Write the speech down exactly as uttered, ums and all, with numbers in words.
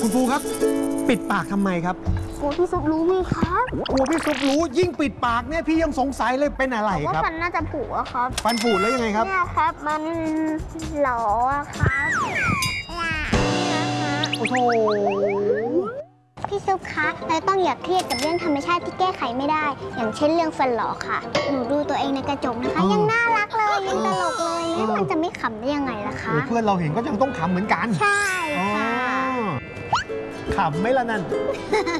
คุณครูครับ ปิดปากทำไมครับกลัวพี่ซุปรู้ไหมครับกลัวพี่ซุปรู้ยิ่งปิดปากเนี่ยพี่ยังสงสัยเลยเป็นอะไรว่าครับฟันน่าจะผุอะครับฟันผุแล้วยังไงครับเนี่ยครับมันหลออะครับเนี่ยฮะโอ้โหพี่ซุปคะเราต้องอย่าเครียดกับเรื่องธรรมชาติที่แก้ไขไม่ได้ อย่างเช่นเรื่องฟันหลอค่ะ หนูดูตัวเองในกระจกนะคะ ยังน่ารักเลยยังตลกเลยนี่มันจะไม่ขำได้ยังไงล่ะคะเพื่อนเราเห็นก็ยังต้องขำเหมือนกันใช่อ๋อค่ะขำไหมล่ะนั่น